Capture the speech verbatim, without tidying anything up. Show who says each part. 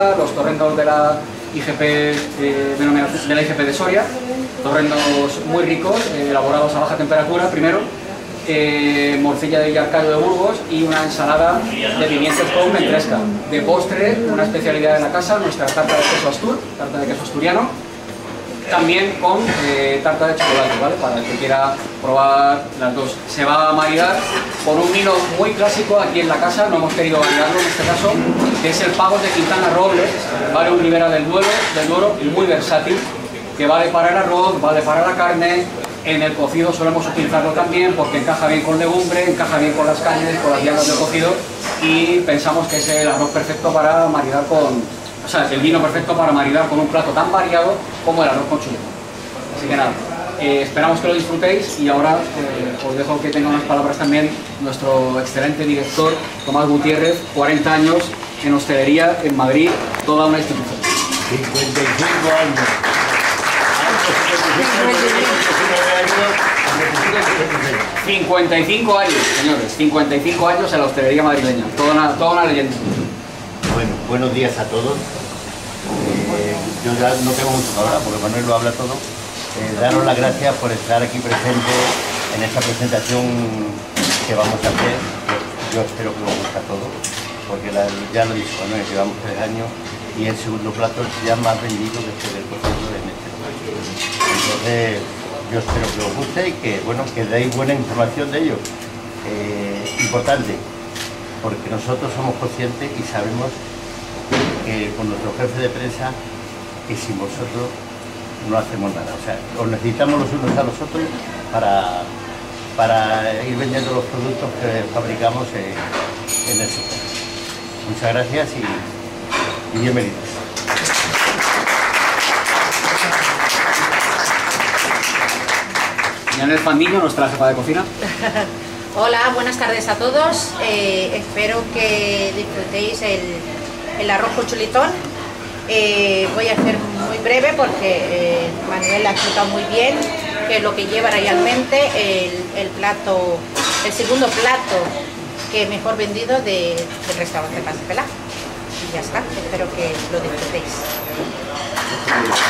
Speaker 1: los torrendos de la I G P, eh, de la I G P de Soria, torrendos muy ricos, eh, elaborados a baja temperatura primero, eh, morcilla de Villarcayo de Burgos y una ensalada de pimientos con mentresca. De postre, una especialidad de la casa, nuestra tarta de queso astur, tarta de queso asturiano, también con eh, tarta de chocolate, ¿vale? Para el que quiera probar las dos. Se va a maridar con un vino muy clásico aquí en la casa, no hemos querido variarlo en este caso, que es el Pagos de Quintana Robles, vale un Ribera del Duero, del Duero muy versátil, que vale para el arroz, vale para la carne. En el cocido solemos utilizarlo también porque encaja bien con legumbre, encaja bien con las carnes, con las viandas del cocido, y pensamos que es el arroz perfecto para maridar con, o sea, el vino perfecto para maridar con un plato tan variado como el arroz con chuleta. Así que nada, eh, esperamos que lo disfrutéis y ahora eh, os dejo que tenga unas palabras también nuestro excelente director Tomás Gutiérrez, cuarenta años en hostelería en Madrid, toda una institución.
Speaker 2: cincuenta y cinco años.
Speaker 1: cincuenta y cinco años, señores, cincuenta y cinco años en la hostelería madrileña, toda una, toda una leyenda.
Speaker 2: Bueno, buenos días a todos. Eh, yo ya no tengo mucho que hablar porque Manuel lo habla todo. Eh, daros las gracias por estar aquí presente en esta presentación que vamos a hacer. Yo, yo espero que os guste a todos, porque la, ya lo he dicho Manuel, llevamos tres años y el segundo plato ya más vendido después del cocido en este lugar. Entonces, yo espero que os guste y que, bueno, que deis buena información de ello. Eh, importante, porque nosotros somos conscientes y sabemos que con nuestro jefe de prensa, que sin vosotros no hacemos nada. O sea, os necesitamos los unos a los otros para, para ir vendiendo los productos que fabricamos en, en el sector. Muchas gracias y, y bienvenidos.
Speaker 1: Yanel Fandiño, nuestra jefa de cocina.
Speaker 3: Hola, buenas tardes a todos. Eh, espero que disfrutéis el, el arroz con chuletón. Eh, voy a hacer muy breve porque eh, Manuel ha explicado muy bien qué es lo que lleva realmente el, el plato, el segundo plato que mejor vendido de, del restaurante Casa Pelá. Y ya está, espero que lo disfrutéis.